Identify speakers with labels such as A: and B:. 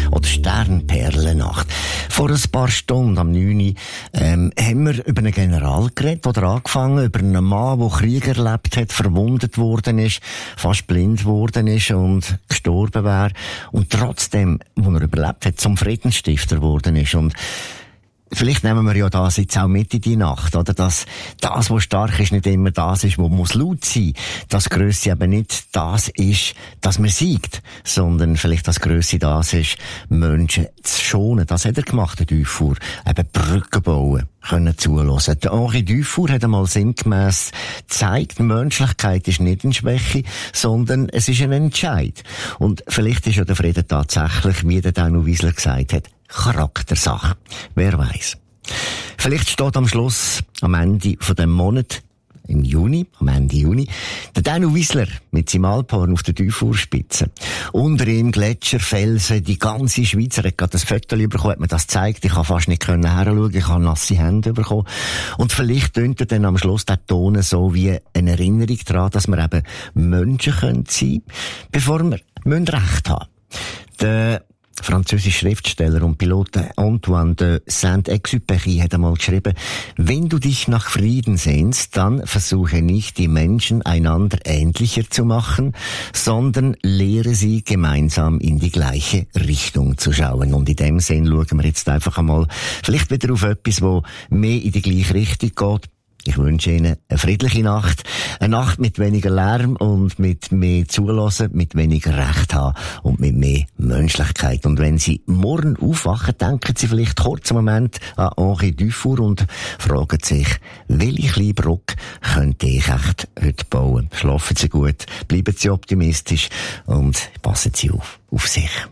A: oder Sternperlennacht. Vor ein paar Stunden, am 9. haben wir über einen General geredet, oder angefangen, über einen Mann, der Krieg erlebt hat, verwundet worden ist, fast blind worden ist und gestorben wäre. Und trotzdem, wo er überlebt hat, zum Friedensstifter geworden ist. Und vielleicht nehmen wir ja das jetzt auch mit in die Nacht, oder? Dass das, was stark ist, nicht immer das ist, was muss laut sein. Das Grösse eben nicht das ist, dass man siegt, sondern vielleicht das Grösse das ist, Menschen zu schonen. Das hat er gemacht, der Dufour. Eben Brücken bauen, können zuhören. Der Henri Dufour hat einmal sinngemäss gezeigt, Menschlichkeit ist nicht eine Schwäche, sondern es ist ein Entscheid. Und vielleicht ist ja der Frieden tatsächlich, wie der Danu Wiesler gesagt hat, Charaktersache. Wer weiß. Vielleicht steht am Schluss, am Ende von dem Monat, im Juni, am Ende Juni, der Danu Wiesler mit seinem Alphorn auf der Dufourspitze. Unter ihm Gletscher, Felsen, die ganze Schweiz. Er hat gerade das Foto bekommen, hat mir das gezeigt. Ich habe fast nicht herschauen, ich habe nasse Hände bekommen. Und vielleicht tönt er dann am Schluss der Ton so wie eine Erinnerung daran, dass wir eben Menschen sein können, bevor wir Recht haben. Der französische Schriftsteller und Pilot Antoine de Saint-Exupéry hat einmal geschrieben, wenn du dich nach Frieden sehnst, dann versuche nicht, die Menschen einander ähnlicher zu machen, sondern lehre sie gemeinsam in die gleiche Richtung zu schauen. Und in dem Sinn schauen wir jetzt einfach einmal vielleicht wieder auf etwas, wo mehr in die gleiche Richtung geht. Ich wünsche Ihnen eine friedliche Nacht. Eine Nacht mit weniger Lärm und mit mehr Zulassen, mit weniger Recht haben und mit mehr Menschlichkeit. Und wenn Sie morgen aufwachen, denken Sie vielleicht kurz einen Moment an Henri Dufour und fragen sich, welche kleine Brücke könnte ich echt heute bauen? Schlafen Sie gut, bleiben Sie optimistisch und passen Sie auf sich.